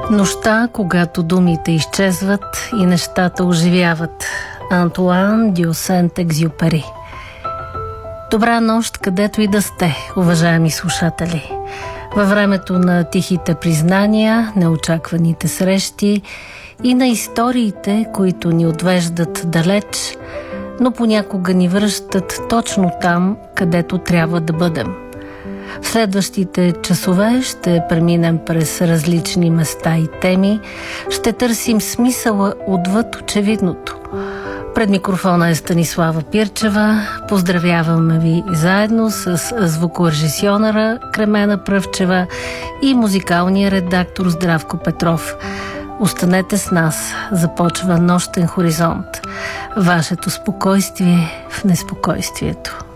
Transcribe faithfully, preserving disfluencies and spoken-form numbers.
Нощта, когато думите изчезват и нещата оживяват. Антуан дю Сент-Екзюпери. Добра нощ, където и да сте, уважаеми слушатели. Във времето на тихите признания, неочакваните срещи и на историите, които ни отвеждат далеч, но понякога ни връщат точно там, където трябва да бъдем. В следващите часове ще преминем през различни места и теми, ще търсим смисъла отвъд очевидното. Пред микрофона е Станислава Пирчева. Поздравяваме ви заедно с звукорежисьора Кремена Пръвчева и музикалния редактор Здравко Петров. Останете с нас. Започва Нощен хоризонт. Вашето спокойствие в неспокойствието.